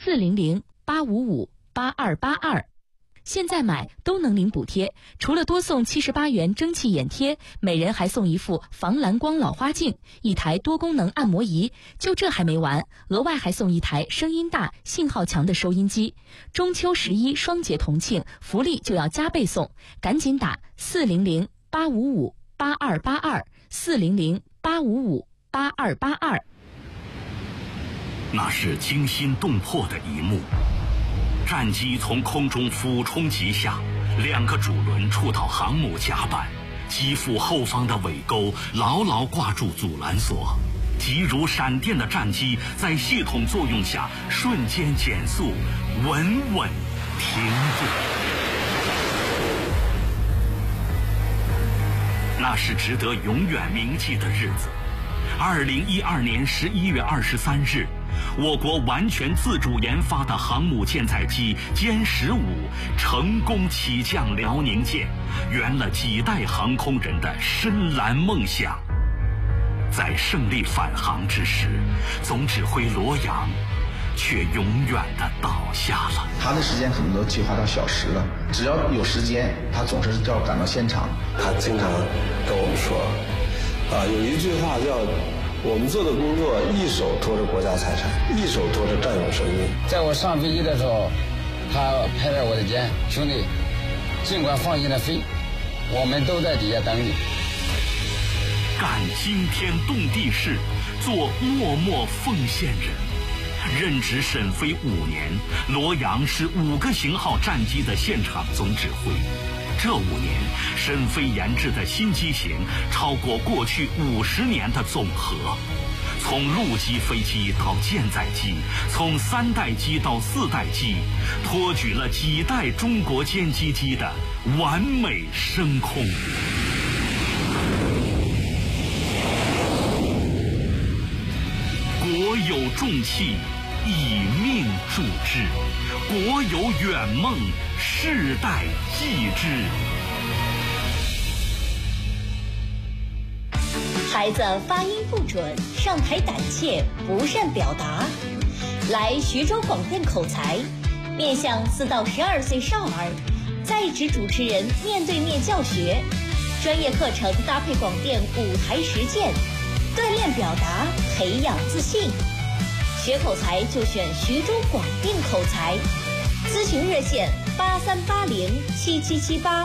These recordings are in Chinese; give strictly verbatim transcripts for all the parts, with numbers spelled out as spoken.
四零零八五五八二八二。现在买都能领补贴，除了多送七十八元蒸汽眼贴，每人还送一副防蓝光老花镜，一台多功能按摩仪。就这还没完，额外还送一台声音大、信号强的收音机。中秋十一双节同庆，福利就要加倍送，赶紧打四零零八五五八二八二，四零零八五五八二八二。 那是惊心动魄的一幕。战机从空中俯冲急下，两个主轮触到航母甲板，机腹后方的尾钩牢牢挂住阻拦索，急如闪电的战机在系统作用下瞬间减速，稳稳停住。那是值得永远铭记的日子。二零一二年十一月二十三日，我国完全自主研发的航母舰载机歼十五成功起降辽宁舰，圆了几代航空人的深蓝梦想。在胜利返航之时，总指挥罗阳却永远地倒下了。 他的时间可能都计划到小时了，只要有时间，他总是要赶到现场。 他经常跟我们说，啊，有一句话叫我们做的工作一手托着国家财产，一手托着战友生命。 在我上飞机的时候，他拍拍我的肩，兄弟，尽管放心的飞，我们都在底下等你。 干惊天动地事，做默默奉献人。任职沈飞五年，罗阳是五个型号战机的现场总指挥。这五年，沈飞研制的新机型超过过去五十年的总和。从陆基飞机到舰载机，从三代机到四代机，托举了几代中国歼击机的完美升空。国有重器，以命铸之；国有远梦，世代继之。 孩子发音不准，上台胆怯，不善表达，来徐州广电口才，面向四到十二岁少儿，在职主持人面对面教学，专业课程搭配广电舞台实践，锻炼表达，培养自信。学口才就选徐州广电口才，咨询热线八三八零七七七八。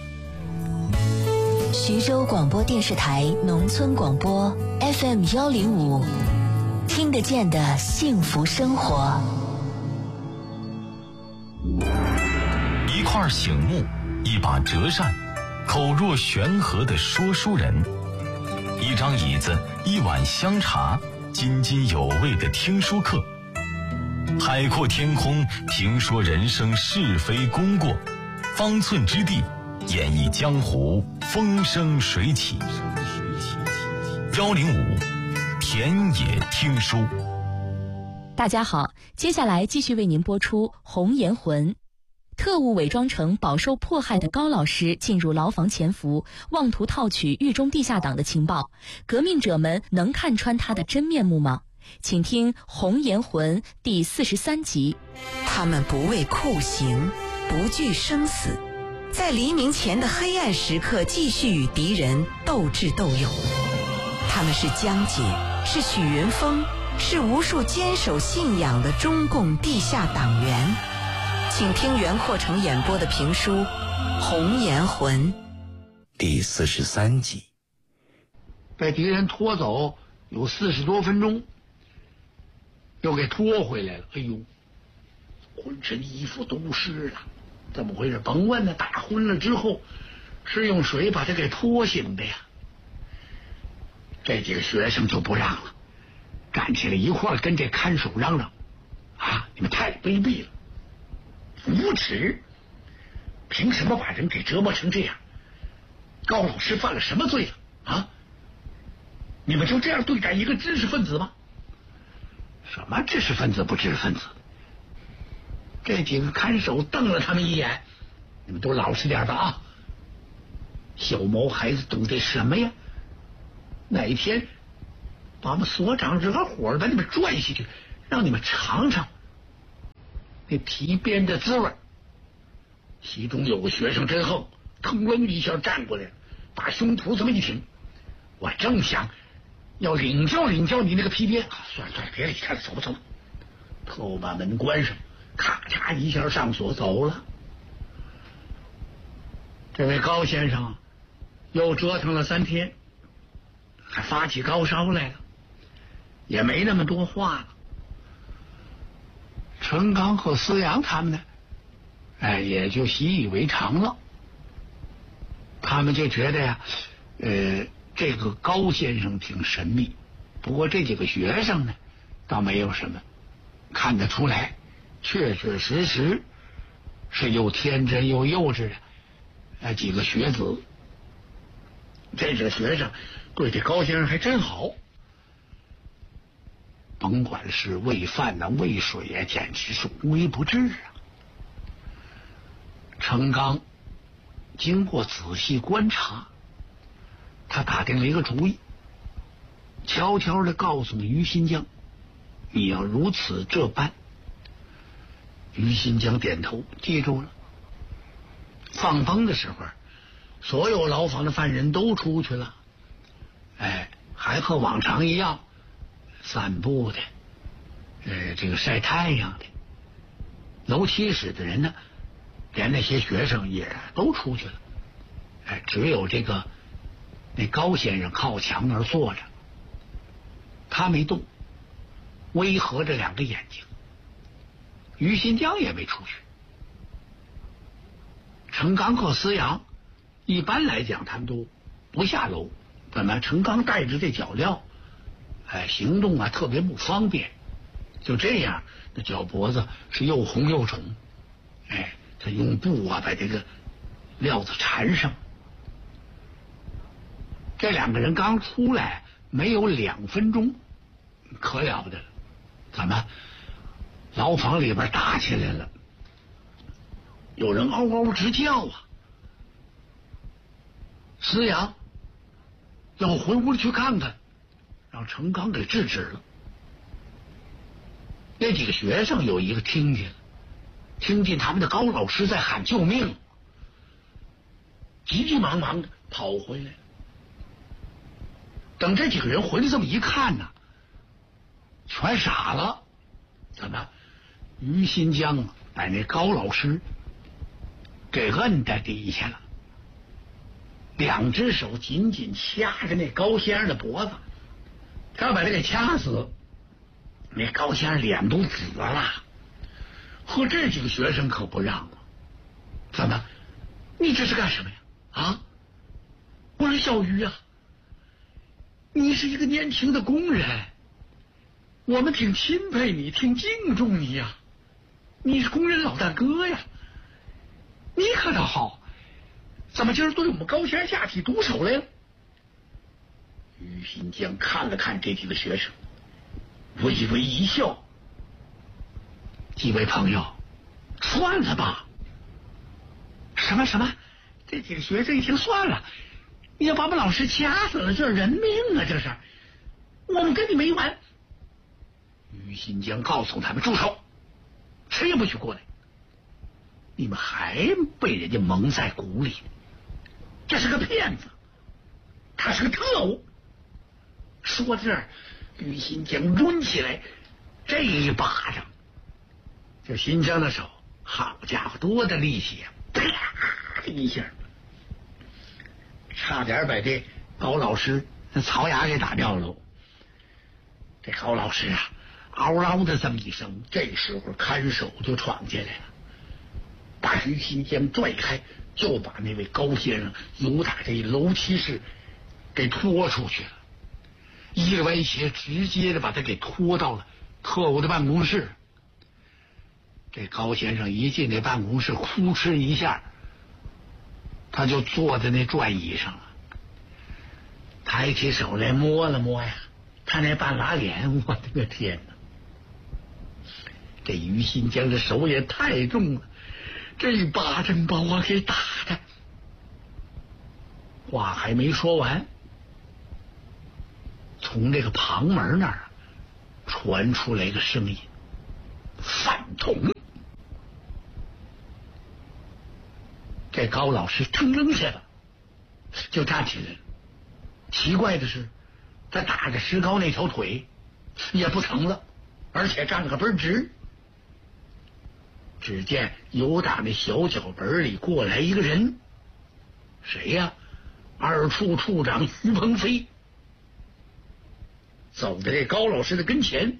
徐州广播电视台农村广播 F M 幺零五，听得见的幸福生活。 一块醒目，一把折扇，口若悬河的说书人，一张椅子，一碗香茶，津津有味的听书课。海阔天空，评说人生是非功过，方寸之地，演绎江湖风生水起。幺零五田野听书。 大家好，接下来继续为您播出《红颜魂》。特务伪装成饱受迫害的高老师进入牢房潜伏，妄图套取狱中地下党的情报，革命者们能看穿他的真面目吗？请听《红颜魂》第四十三集。 他们不畏酷刑，不惧生死，在黎明前的黑暗时刻继续与敌人斗智斗勇。他们是江姐，是许云峰，是无数坚守信仰的中共地下党员。请听袁阔成演播的评书《红颜魂》 第四十三集。 被敌人拖走有四十多分钟，又给拖回来了。哎呦，浑身衣服都湿了，怎么回事？甭问了，打昏了之后是用水把他给拖醒的呀。这几个学生就不让了，站起来一块跟这看守嚷嚷：啊，你们太卑鄙了，无耻！凭什么把人给折磨成这样？高老师犯了什么罪了啊？你们就这样对待一个知识分子吗？什么知识分子不知识分子？这几个看守瞪了他们一眼：你们都老实点吧啊！小毛孩子懂得什么呀？哪一天把我们所长惹火了，把你们拽下去，让你们尝尝那皮鞭的滋味。其中有个学生真横，腾楞一下站过来，把胸脯这么一挺，我正想要领教领教你那个皮鞭，算了算了，别理他了，走吧走吧。特务把门关上，咔嚓一下上锁走了。这位高先生又折腾了三天，还发起高烧来了，也没那么多话了。陈刚和思阳他们呢，哎，也就习以为常了。他们就觉得呀，呃，这个高先生挺神秘，不过这几个学生呢，倒没有什么，看得出来，确确实实是又天真又幼稚的呃几个学子。这个学生对这高先生还真好，甭管是喂饭呐、喂水呀，简直是无微不至啊。程刚经过仔细观察，他打定了一个主意，悄悄的告诉于新江：“你要如此这般。”于新江点头，记住了。放风的时候，所有牢房的犯人都出去了，哎，还和往常一样散步的，呃，这个晒太阳的。楼七室的人呢，连那些学生也都出去了，哎，只有这个那高先生靠墙那儿坐着，他没动，微合着两个眼睛。于新江也没出去。程刚和思阳一般来讲他们都不下楼，怎么程刚带着这脚镣，哎，行动啊特别不方便，就这样，那脚脖子是又红又肿，哎，他用布啊把这个料子缠上。这两个人刚出来没有两分钟，可了不得了，怎么牢房里边打起来了？有人嗷嗷直叫啊！思阳要回屋去看看，让程刚给制止了。那几个学生有一个听见了，听见他们的高老师在喊救命，急急忙忙的跑回来。等这几个人回来这么一看呢，全傻了。怎么？于新江把那高老师给摁在地下了，两只手紧紧掐着那高先生的脖子，他要把他给掐死。那高先生脸都紫了，和这几个学生可不让啊！怎么？你这是干什么呀？啊！我说小于啊，你是一个年轻的工人，我们挺钦佩你，挺敬重你呀。你是工人老大哥呀，你可倒好，怎么今儿对我们高先生下起毒手来了？于新江看了看这几个学生，微微一笑：“几位朋友，算了吧。”什么什么？这几个学生一听算了，你要把我们老师掐死了，这是人命啊！这是，我们跟你没完。于新江告诉他们住手，谁也不许过来。你们还被人家蒙在鼓里，这是个骗子，他是个特务。说到这儿，于新江抡起来这一巴掌，这新江的手，好家伙，多大力气呀！啪一下，差点把这高老师那槽牙给打掉了。这高老师啊，嗷嗷的这么一声，这时候看守就闯进来了，把于新江拽开，就把那位高先生由打这楼梯室给拖出去了，一歪斜，直接的把他给拖到了特务的办公室。这高先生一进那办公室，哭哧一下，他就坐在那转椅上了，抬起手来摸了摸呀，他那半拉脸，我的个天哪！这于新江的手也太重了，这一巴掌把我给打的。话还没说完，从这个旁门那儿传出来一个声音：“饭桶！” 这高老师腾楞下了，就站起来了。奇怪的是，他打着石膏那条腿也不疼了，而且站了个倍儿直。只见由打那小脚本里过来一个人，谁呀？二处处长徐鹏飞，走在这高老师的跟前。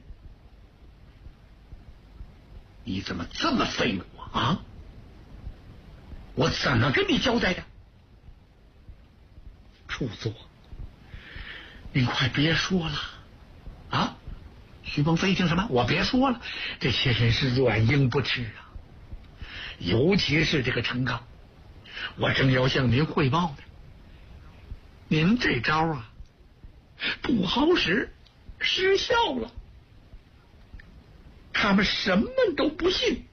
你怎么这么废物啊？我怎么跟你交代的？处座，您快别说了啊！徐鹏飞听什么？我别说了，这些人是软硬不吃啊，尤其是这个陈刚，我正要向您汇报呢。您这招啊不好使，失效了。他们什么都不信，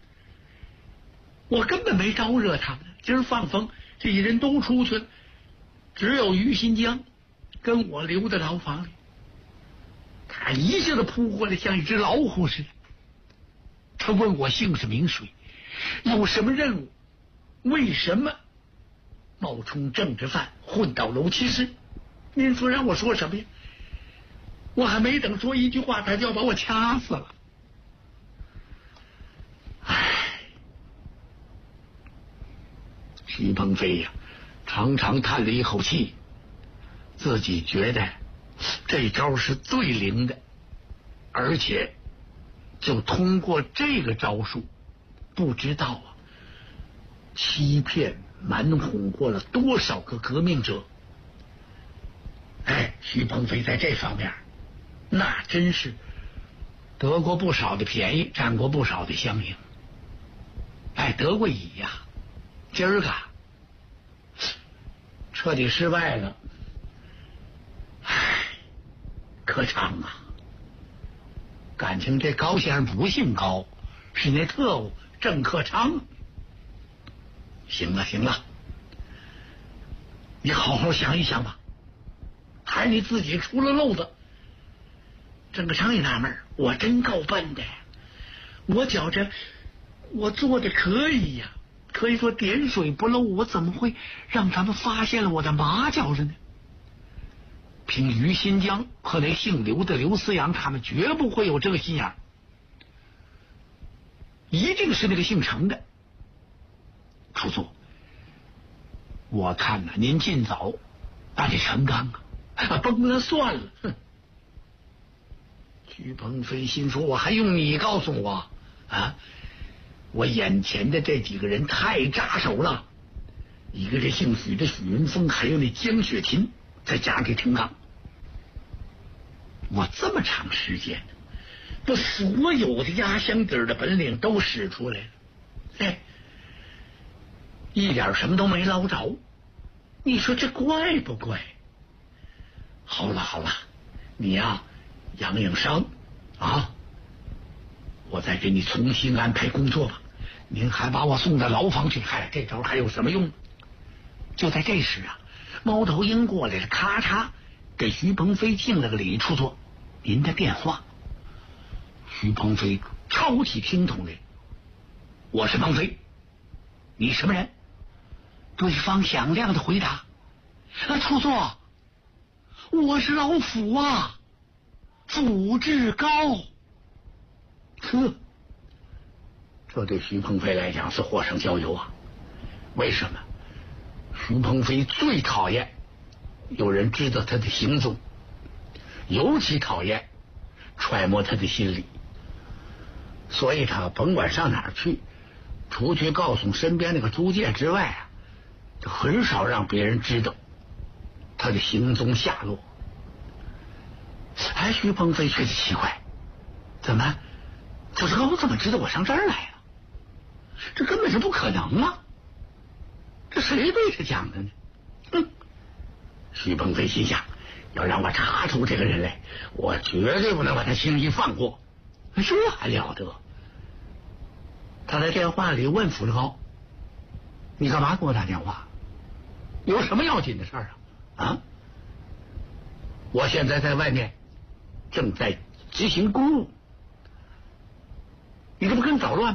我根本没招惹他们。今儿放风，这些人都出去了，只有于新江跟我留在牢房里。他一下子扑过来，像一只老虎似的。他问我姓氏名谁，有什么任务，为什么冒充政治犯混到楼七室？您说让我说什么呀？我还没等说一句话，他就要把我掐死了。唉，徐鹏飞呀，长长叹了一口气，自己觉得这招是最灵的，而且就通过这个招数，不知道啊，欺骗瞒哄过了多少个革命者。哎，徐鹏飞在这方面那真是得过不少的便宜，占过不少的香营。哎，得过乙呀，今儿个彻底失败了。唉，可长啊！感情这高先生不姓高，是那特务郑克昌。行了行了，你好好想一想吧，还是你自己出了漏子。郑克昌也纳闷，我真够笨的，我觉着我做的可以呀，可以说点水不漏，我怎么会让他们发现了我的马脚子呢？凭于新疆和那姓刘的刘思阳，他们绝不会有这个心眼，一定是那个姓程的。处座，我看呢，您尽早把这陈刚啊崩了算了。哼！徐鹏飞心说，我还用你告诉我啊？我眼前的这几个人太扎手了，一个是姓许的许云峰，还有那江雪琴，再加上这陈刚，我这么长时间把所有的压箱底儿的本领都使出来了，哎，一点什么都没捞着，你说这怪不怪？好了好了，你呀养养伤啊，我再给你重新安排工作吧。您还把我送到牢房去，嗨，这招还有什么用？就在这时啊，猫头鹰过来了，咔嚓给徐鹏飞敬了个礼，处座，您的电话。徐鹏飞抄起听筒来，我是鹏飞，你什么人？对方响亮的回答，啊，处座，我是老虎啊，虎志高。呵，这对徐鹏飞来讲是火上浇油啊！为什么？徐鹏飞最讨厌有人知道他的行踪，尤其讨厌揣摩他的心理，所以他甭管上哪儿去，除去告诉身边那个租界之外啊，就很少让别人知道他的行踪下落。哎，徐鹏飞觉得奇怪，怎么虎志高怎么知道我上这儿来了？这根本是不可能啊！这谁对他讲的呢？哼！徐鹏飞心想，要让我查出这个人来，我绝对不能把他轻易放过。这还了得！他在电话里问虎志高：“你干嘛给我打电话？有什么要紧的事儿啊？”啊！我现在在外面正在执行公务，你这不跟捣乱？